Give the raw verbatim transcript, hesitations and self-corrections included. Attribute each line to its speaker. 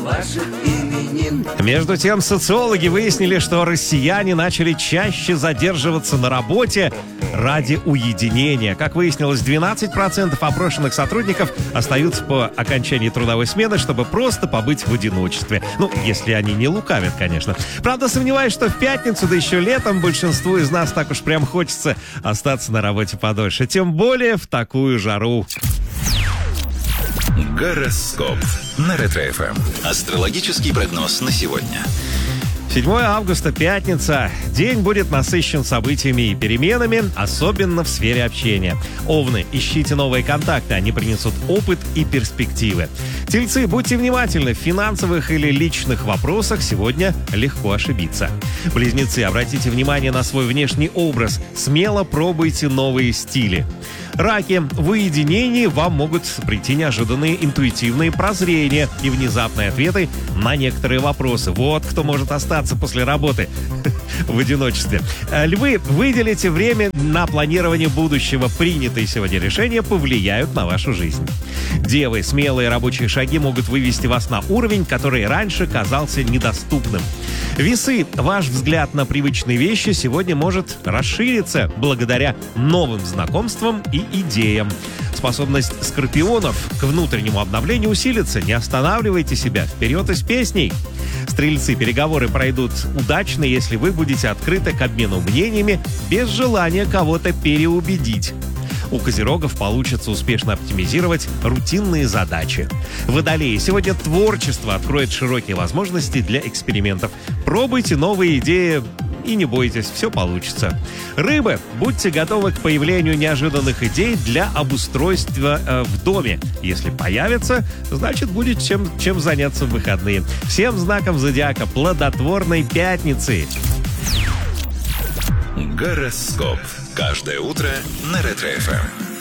Speaker 1: ваших именин.
Speaker 2: Между тем, социологи выяснили, что россияне начали чаще задерживаться на работе ради уединения. Как выяснилось, двенадцать процентов опрошенных сотрудников остаются по окончании трудовой смены, чтобы просто побыть в одиночестве. Ну, если они не лукавят, конечно. Правда, сомневаюсь, что в пятницу, да еще летом, большинству из нас так уж прям хочется остаться на работе подольше. Тем более в такую жару.
Speaker 3: Гороскоп на Ретро-эф эм. Астрологический прогноз на сегодня.
Speaker 2: седьмое августа, пятница. День будет насыщен событиями и переменами, особенно в сфере общения. Овны, ищите новые контакты, они принесут опыт и перспективы. Тельцы, будьте внимательны, в финансовых или личных вопросах сегодня легко ошибиться. Близнецы, обратите внимание на свой внешний образ, смело пробуйте новые стили. Раки, в уединении вам могут прийти неожиданные интуитивные прозрения и внезапные ответы на некоторые вопросы. Вот кто может остаться после работы в одиночестве. Львы, выделите время на планирование будущего. Принятые сегодня решения повлияют на вашу жизнь. Девы, смелые рабочие шаги могут вывести вас на уровень, который раньше казался недоступным. Весы, ваш взгляд на привычные вещи сегодня может расшириться благодаря новым знакомствам и идеям. Способность скорпионов к внутреннему обновлению усилится. Не останавливайте себя. Вперед из песней. Стрельцы, переговоры пройдут удачно, если вы будете открыты к обмену мнениями без желания кого-то переубедить. У козерогов получится успешно оптимизировать рутинные задачи. Водолеи, сегодня творчество откроет широкие возможности для экспериментов. Пробуйте новые идеи и не бойтесь, все получится. Рыбы, будьте готовы к появлению неожиданных идей для обустройства э, в доме. Если появятся, значит будет чем, чем заняться в выходные. Всем знаком зодиака плодотворной пятницы.
Speaker 3: Гороскоп. Каждое утро на Ретро-эф эм.